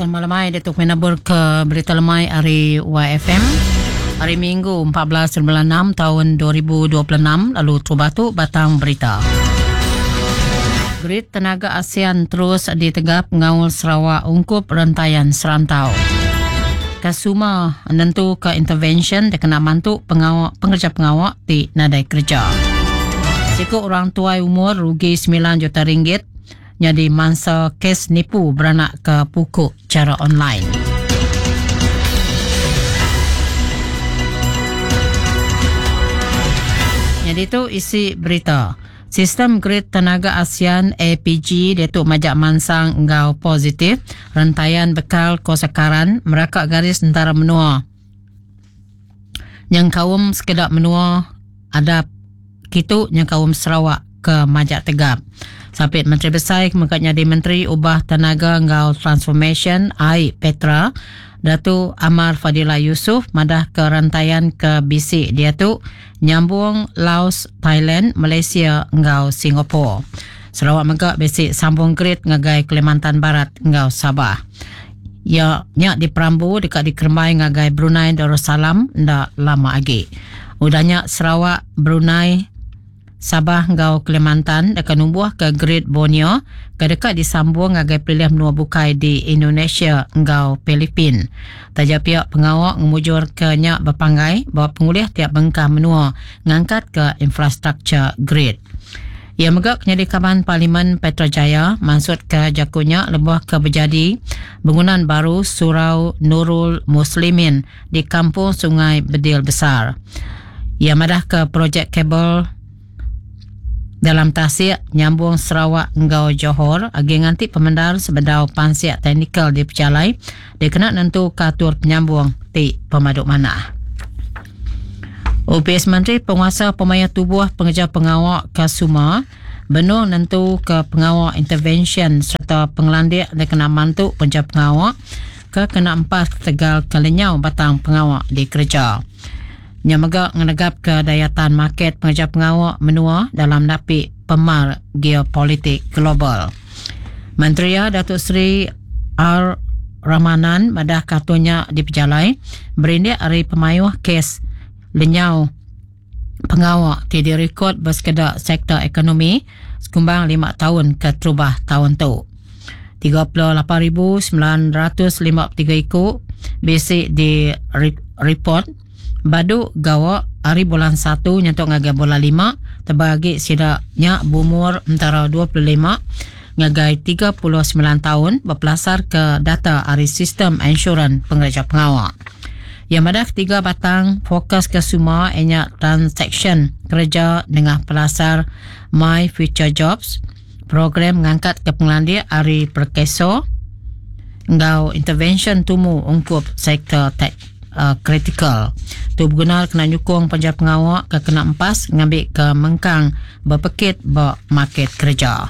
Selamat malam Datuk menabur ke berita lemai hari YFM. Hari Minggu 14 bulan 6 tahun 2026 lalu terbatu batang berita. Grid tenaga ASEAN terus ditegap pengawal Sarawak ungkup rantaian serantau. Kasuma menentu ke intervention dia kena mantuk pengerja pengawak di nadai kerja. Sikut orang tua umur rugi 9 juta ringgit jadi mangsa kes nipu beranak ke pukuk cara online. Jadi itu isi berita. Sistem grid tenaga ASEAN APG Datuk Majak Mansang engkau positif rantaian bekal kosakaran merakak garis antara menua. Yang kaum sekedar menua ada kitu yang kaum Sarawak ke Majak Tegap. Sapit Menteri Besar mengkatnya di Menteri Ubah Tenaga engkau Transformation AI Petra Datuk Amar Fadilah Yusof madah ke rantaian ke BC dia tu nyambung Laos, Thailand, Malaysia engkau Singapura. Sarawak megak basic sambung grid ngagai Kalimantan Barat engkau Sabah. Ya nyak di Perambu dekat di Kermai ngagai Brunei Darussalam ndak lama lagi. Udahnya Sarawak, Brunei, Sabah engkau Kalimantan dekat numbuh ke grid Borneo ke dekat disambung ngagai pilih menua bukai di Indonesia engkau Filipin. Tajak pihak pengawak memujur ke nyak berpanggai bahawa pengulih tiap bengkah menua ngangkat ke infrastruktur grid. Ia megak kenyadi Kaban Parlimen Petrajaya maksud ke jakunya lebuh ke berjadi bangunan baru Surau Nurul Muslimin di kampung Sungai Bedil Besar. Ia madah ke projek kabel dalam tasik nyambung Sarawak engkau Johor agi nganti pemendar sebedau pansiak teknikal di Pecalai dia kena nentu katur penyambung ti pemaduk manah. UPS Menteri Penguasa Pemayah Tubuh Pengejar Pengawak Kasuma benung nentu ke pengawak intervention serta pengelandik dia kena mantuk pengejar pengawak ke kena 4 tegal kalinyau batang pengawak di kerja. Yang megak menegap ke dayatan market pengejar pengawak menua dalam napi pemar geopolitik global. Menteri Datuk Seri R. Ramanan madah katunya di Pejalai berindik hari pemayuh kes lenyau pengawak ti direkod bersekedar sektor ekonomi sekumbang 5 tahun ke terubah tahun tu. 38,953 ikut basic di report Badu gawa hari bulan 1 nyentuk ngagai bulan 5 terbagi sidaknya berumur antara 25 ngagai 39 tahun berpelasar ke data hari sistem insurans pengerja pengawak. Yang madah 3 batang fokus ke semua enyak transaction kerja dengan pelasar My Future Jobs program mengangkat ke pengelandik hari perkeso engkau intervention tumu ungkup sektor kritikal. Tu berguna kena nyukung pengejar pengawak ke kena empas ngambil ke mengkang berpekit market kerja.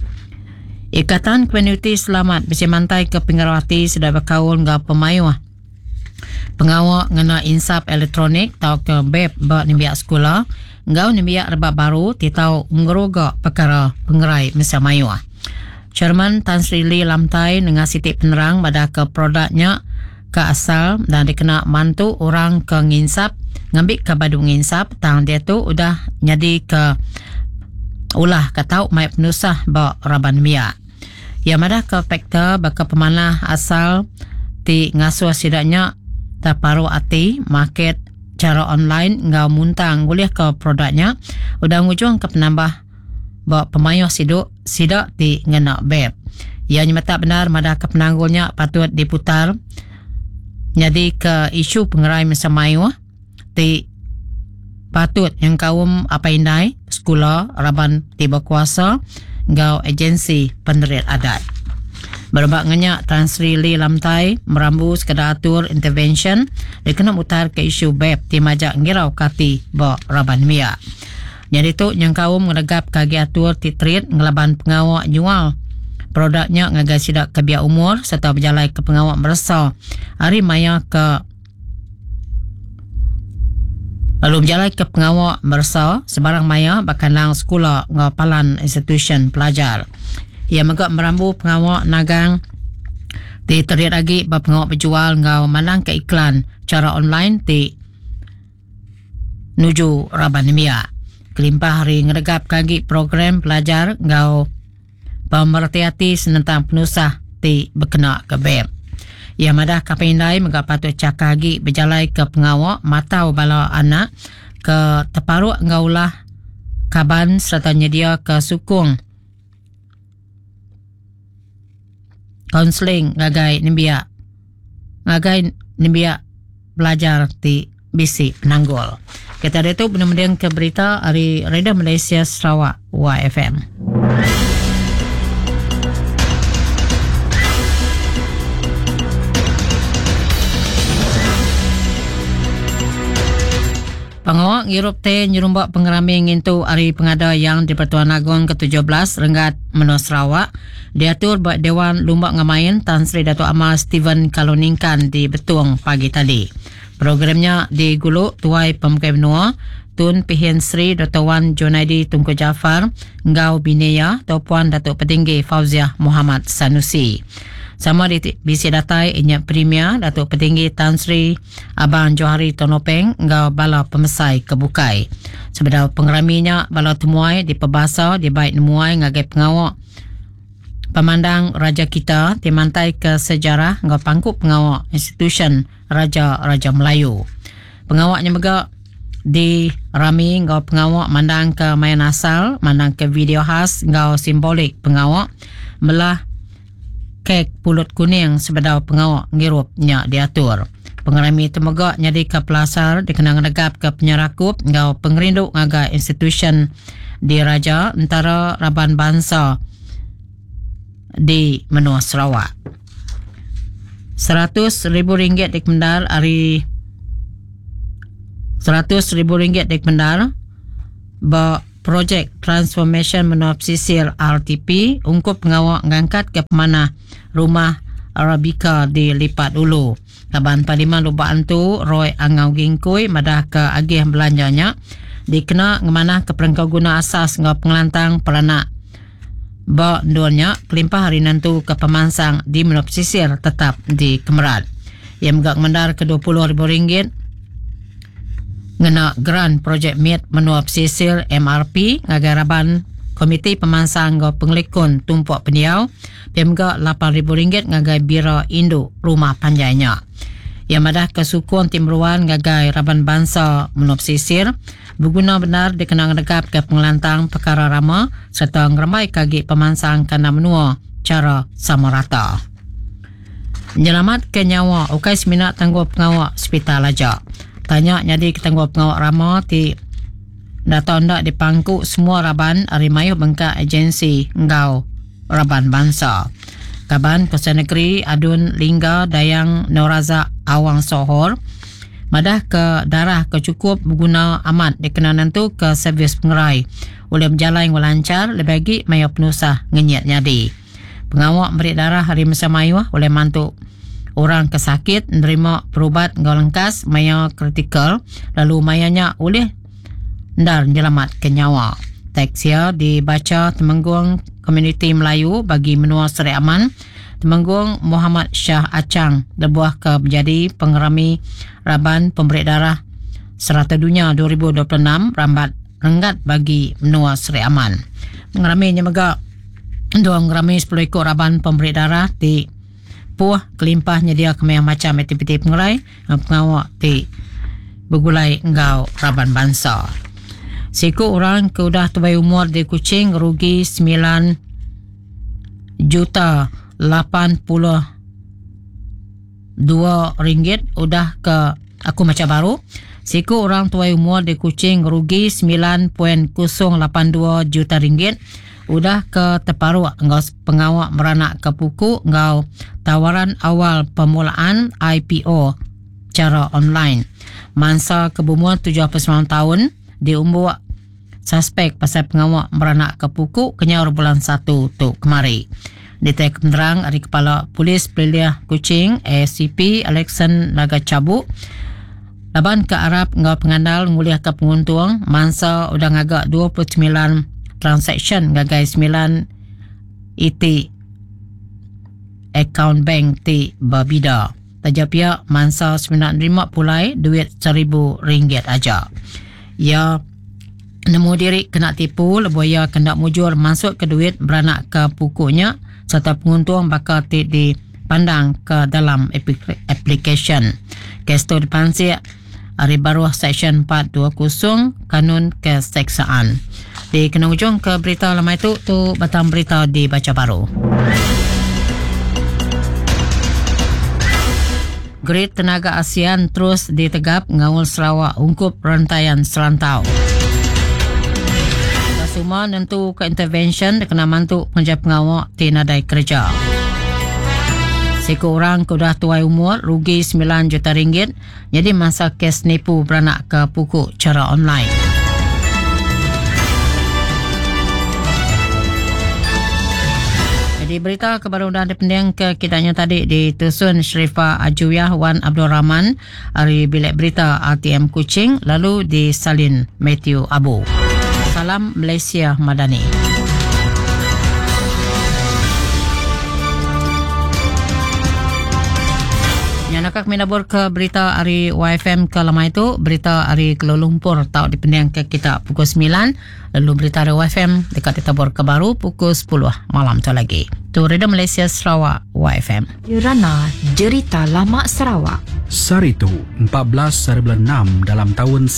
Ikatan Komuniti Selamat Besi Mantai ke Pinggarawati sudah berkaul dengan pemayuh pengawak ngena insap elektronik tau ke BEP nimbiak sekolah ngau nimbiak rebab baru titau ngeroga perkara pengerai mesa mayuh. Chairman Tan Sri Lee Lamtai dengan sitik penerang pada ke produknya ke asal dan dikena mantu orang ke nginsap ngambil ke badu nginsap tang dia tu udah jadi ke ulah katau mai penusah ba raban mia. Ya madah ke faktor baka pemanah asal ti ngasuh sidaknya terparu ati market cara online ngau muntang boleh ke produknya udah ngujung ke penambah ba pemayuh sidak ti ngena beb. Ia nyata benar madah ke penanggulnya patut diputar jadi ke isu pengerai masa mayuh ti patut yang kaum apa indai sekolah raban tiba kuasa ngau agensi penerit adat. Berbak ngenyak Tan Sri Lee Lamtai merambu sekadar atur intervention dia kena mutar ke isu BEP ti majak ngirau kati ba raban mia. Jadi tu yang kaum menegap kagi atur ti treat ngelaban pengawak jual produknya ngagai sidak ke biak umur serta berjalai ke pengawak merasa hari maya ke lalu berjalai ke pengawak merasa sebarang maya bakanlang sekolah ngapalan institution pelajar. Ia megak merambu pengawak nagang Ti terlihat lagi pengawak berjual ngau manang ke iklan cara online ti nuju Raban Nimia. Kelimpah hari ngeregap kagi program pelajar ngau pemerhati senentang penusah ti berkena ke BEM. Ia madah kapindai megak patut cakagi berjalai ke pengawak matau bala anak ke teparuk ngaulah kaban serta nyedia ke sukung kaunseling ngagai nimbia belajar di bisi penanggul. Kita ada tu benar-benar ke berita dari Radio Malaysia Sarawak YFM. Pengawak Europe te nyerumbak pengerami ngintu hari pengada yang di Pertuan Agong ke-17 Renggat Menua Sarawak diatur buat Dewan Lumbak Ngamain Tan Sri Dato' Amal Steven Kaloningkan di Betung pagi tadi. Programnya diguluk Tuai Pemukai Benua Tun Pihin Sri Dr. Wan Junaidi Tunku Jafar Ngau Bineya Tuan Puan Datuk Petinggi Fauziah Muhammad Sanusi. Sama di bisi datai Inyak Premier Datuk Petinggi Tan Sri Abang Johari Tonopeng Ngau Bala Pemesai Kebukai. Sebenarnya pengeraminya Bala Temuai di Pebasa di Baik Nemuai ngagai pengawak pemandang Raja kita dimantai ke sejarah ngau pangkuk pengawak institution Raja-Raja Melayu. Pengawaknya megak di rami ngau pengawak mandang ke main asal, mandang ke video khas ngau simbolik pengawak melah kek pulut kuning sebedau pengawak ngirupnya diatur. Pengerami itu megak nyadi ke pelasar dikenang negap ke penyerakup ngau pengerinduk ngaga institution di Raja antara Raban Bangsa di Menua Sarawak. RM100,000 dikmendal hari RM100,000 dikmendal ba projek transformation Menua Pesisir RTP ungkup pengawak ngangkat ke pemanah rumah Arabica di Lipat Ulu. Kaban Parlimen Lubaan tu Roy Angau Gingkui madah ke agih belanjanya dikena ngemanah ke perengkau guna asas ngau pengelantang peranak ba ndurnya kelimpah hari nantu ke pemansang di Menua Pesisir tetap di Kemerat. Ia megak mendar ke RM20,000 ngena grant projek MIT Menua Pesisir MRP ngagaraban Komiti Pemansang ngau Pengelikun Tumpuak Pendiau pemegak RM8,000 ngagai Bira Induk Rumah Panjainya. Ia madah ke sukun Timruan ngagai Raban Bangsa Menua Pesisir berguna benar dikenang negap ke pengelantang perkara rama serta ngeramai kagi pemansang kana menua cara sama rata. Menyelamat ke nyawa ukai seminat tangguh pengawak hospital aja. Tanya nyadi ke tangguh pengawak rama ti datang ndak dipangku semua Raban Arimayu bengkak agensi ngau Raban Bangsa. Kaban Kuasa Negeri Adun Lingga Dayang Noraza Awang Sohor madah ke darah kecukup guna amat dikenanan tu ke servis pengerai oleh berjalan yang lancar lebih lagi mayu penusah ngenyat nyadi. Pengawak beri darah hari masa mayu oleh mantuk orang kesakit menerima perubat ngau lengkas mayu kritikal lalu mayanya oleh ndar nyelamat ke nyawa. Teksia dibaca Temenggung Komuniti Melayu bagi Menua Seri Aman Temenggung Muhammad Shah Acang lebuah ke menjadi pengerami Raban Pemberi Darah Serata Dunia 2026 rambat renggat bagi Menua Seri Aman. Pengeraminya megak dua ngerami 10 ekor Raban Pemberi Darah di Puah kelimpah nyedia kemayang macam aktiviti pengerai pengawak di bergulai ngau Raban Bangsa. Siku orang ke udah tubai umur di Kuching rugi RM9,82 udah ke aku macam baru. Siku orang tuai umur di Kuching rugi RM9.082 juta udah ke teparu ngau pengawak meranak ke puku ngau tawaran awal pemulaan IPO cara online. Masa kebumuan 79 tahun diumbu suspek pasal pengawak beranak ke puku kenyar bulan 1 tu kemari. Detek penerang dari Kepala Polis Belia Kuching ACP Alexan Nagacabu laban ke Arab ngau pengandal nguliah ke penguntung masa udah ngagak 29 transaction ngagai 9 IT akaun bank ti berbida. Taja pihak mansa 950 pulai duit RM1,000 aja. Ya nemu diri kena tipu leboya kena mujur masuk ke duit beranak ke pokoknya serta penguntung bakal dipandang ke dalam application. Kes tu dipansir hari baru Seksyen 420 Kanun Keseksaan. Di kena ujung ke berita lama itu tu batang berita dibaca baru. Grid Tenaga ASEAN terus ditegap ngawal Sarawak ungkup rantaian serantau. Semua nentu ke intervention kena mantuk penja pengawak tinadai kerja. Sekurang kudah tuai umur rugi RM9 juta. Jadi masa kes nipu beranak ke pokok cara online. Jadi berita kebaruan dipending ke kitanya tadi di Tusun Sharifah Ajuyah Wan Abdul Rahman dari bilik berita RTM Kuching, lalu di Salin Matthew Abu. Salam Malaysia Madani. Yang nakak minabur ke berita hari YFM ke lama itu, berita hari Kuala Lumpur tahu dipendang ke kita pukul 9, lalu berita hari YFM dekat ditabur ke baru pukul 10 malam tu lagi. Tu Radio Malaysia Sarawak YFM. Jurana Jerita Lama Sarawak. Saritu 14/6 dalam tahun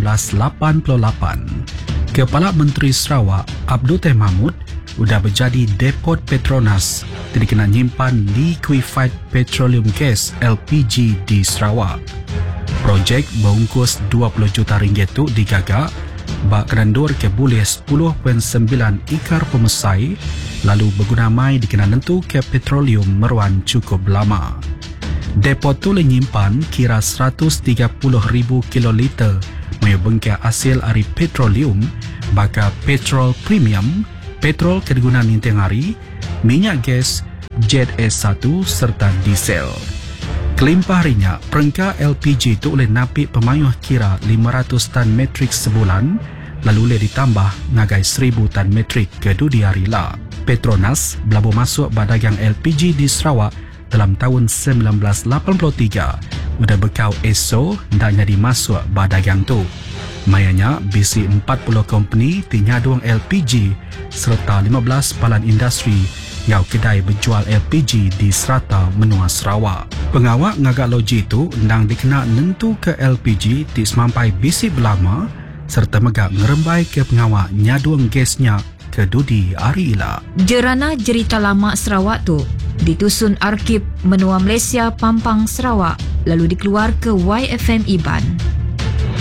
1988. Kepala Menteri Sarawak Abdul Teh Mahmud sudah menjadi Depot Petronas jadi kena nyimpan Liquefied Petroleum Gas LPG di Sarawak. Projek berungkus RM20 juta tu digagak bak kerandur ke boleh 10.9 ikar pemesai lalu berguna mai dikena nentu ke petroleum meruan cukup lama. Depot tu lenyimpan kira 130,000 kiloliter menyebengkai hasil ari petroleum baka petrol premium, petrol kegunaan inting hari, minyak gas, jet S1 serta diesel. Kelimpah harinya, perengka LPG itu oleh napik pemayuh kira 500 tan metrik sebulan, lalu boleh ditambah ngagai 1,000 tan metrik kedu di hari lah. Petronas belabo masuk badagang LPG di Sarawak dalam tahun 1983. Udah bekau ESO dan jadi masuk badagang tu. Mayanya bisi 40 company tinyadung LPG serta 15 palan industri yang kedai berjual LPG di serata menua Sarawak. Pengawak ngagak loji itu ndang dikena nentu ke LPG di semampai bisi belama serta megak ngerembai ke pengawak nyadung gasnya ke dudi hari ila. Jerana Jerita Lama Sarawak tu ditusun Arkib Menua Malaysia Pampang Sarawak lalu dikeluar ke YFM Iban.